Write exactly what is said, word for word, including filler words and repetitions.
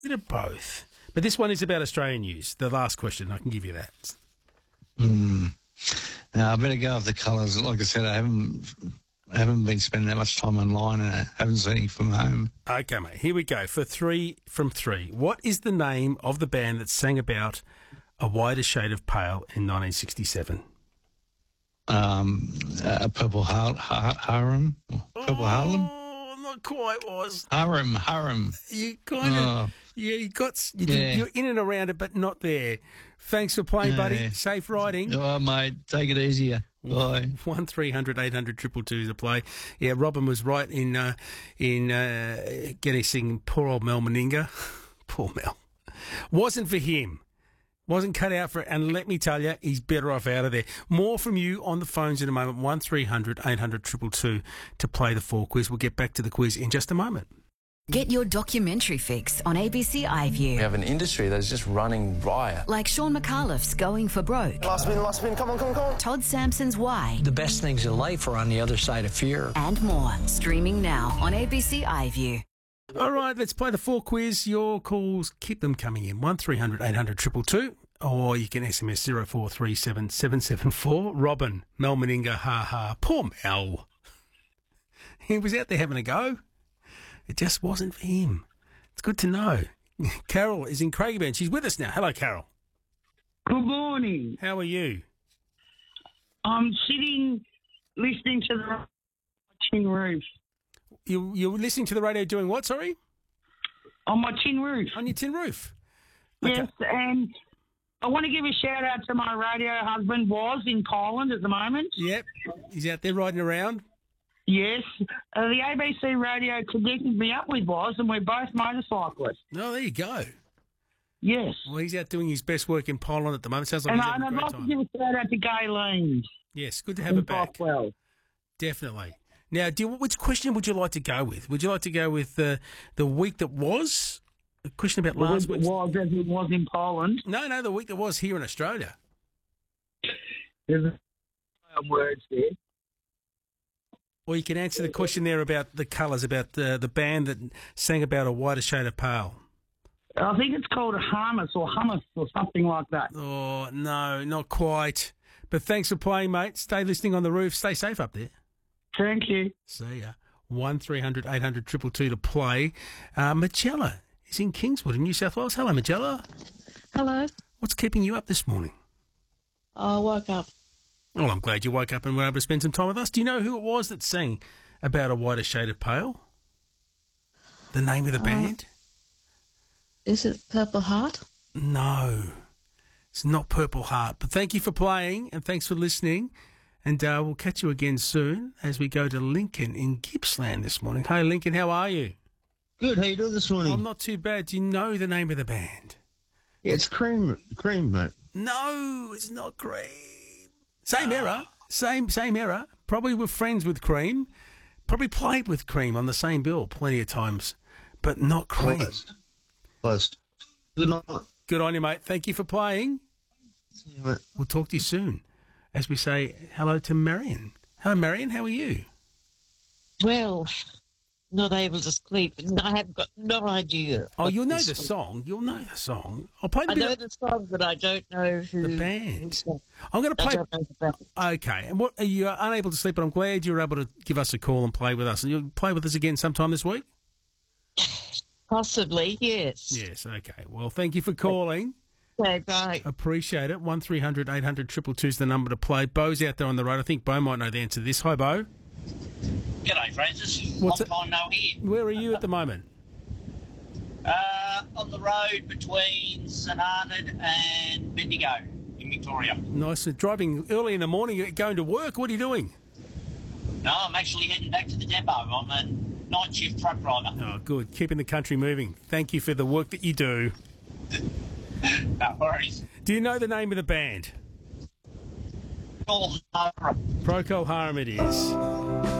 Bit of both. But this one is about Australian news. The last question, I can give you that. Mm. Now, I better go with the colours. Like I said, I haven't I haven't been spending that much time online and I haven't seen anything from home. Okay, mate. Here we go for three from three. What is the name of the band that sang about A Wider Shade of Pale in nineteen sixty-seven? Um, uh, Purple Har- Har- Harem? Purple Harlem? Oh, not quite was. Harem, Harem. You kind of, Oh. yeah, you got, you, Yeah. you're in and around it, but not there. Thanks for playing, buddy. Yeah. Safe riding. Oh, mate, take it easier. Bye. One three hundred eight hundred triple two is a play. Yeah, Robin was right in uh, in uh, getting singing poor old Mel Meninga. Poor Mel. Wasn't for him. Wasn't cut out for it. And let me tell you, he's better off out of there. More from you on the phones in a moment. One three hundred eight hundred triple two to play the four quiz. We'll get back to the quiz in just a moment. Get your documentary fix on A B C iView. We have an industry that's just running riot. Like Sean McAuliffe's Going for Broke. Last spin, last spin, come on, come on, come on. Todd Sampson's Why. The best things in life are on the other side of fear. And more. Streaming now on A B C iView. All right, let's play the four quiz. Your calls, keep them coming in. One three hundred eight hundred triple two. Or you can S M S zero four three seven seven seven four. Robin, Mel Meninga, ha ha. Poor Mel. He was out there having a go. It just wasn't for him. It's good to know. Carol is in Craigieburn. She's with us now. Hello, Carol. Good morning. How are you? I'm sitting listening to the tin roof. You, you're listening to the radio doing what, sorry? On my tin roof. On your tin roof? Yes, and I want to give a shout out to my radio husband, Was, in Poland at the moment. Yep. He's out there riding around. Yes. Uh, the A B C radio connected me up with Was, and we're both motorcyclists. Oh, there you go. Yes. Well, he's out doing his best work in Poland at the moment. Sounds like And, he's I, having and a I'd great like time. to give a shout out to Gay Leans. Yes, good to have her back. Well. Definitely. Now, do you, which question would you like to go with? Would you like to go with uh, the week that was? A question about last week? Was as it was in Poland. No, no, the week that was here in Australia. There's words there. Or you can answer the question there about the colours, about the, the band that sang about A Wider Shade of Pale. I think it's called Hummus or Hummus or something like that. Oh, no, not quite. But thanks for playing, mate. Stay listening on the roof. Stay safe up there. Thank you. See ya. One three hundred eight hundred triple two to play. Uh, Magella is in Kingswood in New South Wales. Hello, Magella. Hello. What's keeping you up this morning? I woke up. Well, I'm glad you woke up and were able to spend some time with us. Do you know who it was that sang about A Wider Shade of Pale? The name of the Uh, band? Is it Purple Heart? No, it's not Purple Heart. But thank you for playing and thanks for listening. And uh, we'll catch you again soon as we go to Lincoln in Gippsland this morning. Hey, Lincoln, how are you? Good. How you doing this morning? I'm not too bad. Do you know the name of the band? Yeah, it's Cream, Cream, mate. No, it's not Cream. Same era. Same same era. Probably were friends with Cream. Probably played with Cream on the same bill plenty of times. But not Cream. Close. Close. Good night. Good on you, mate. Thank you for playing. See you, mate. We'll talk to you soon as we say hello to Marion. Hello, Marion. How are you? Well, not able to sleep. I have got no idea. Oh, what you'll know this the was. song. You'll know the song. I'll play the I bit know of the song, but I don't know who. the band. I'm going to I play. don't know the band. Okay. And what are you unable to sleep? But I'm glad you were able to give us a call and play with us. And you'll play with us again sometime this week. Possibly, yes. Yes. Okay. Well, thank you for calling. Okay, bye. Appreciate it. One three hundred eight hundred triple two is the number to play. Bo's out there on the road. I think Bo might know the answer to this. Hi, Bo. G'day, Francis. What's Long it- time no here. Where are you at the moment? Uh, on the road between St Arnaud and Bendigo in Victoria. Nice. Driving early in the morning, going to work. What are you doing? No, I'm actually heading back to the depot. I'm a night shift truck driver. Oh, good. Keeping the country moving. Thank you for the work that you do. No worries. Do you know the name of the band? All over. Procol Harum it is.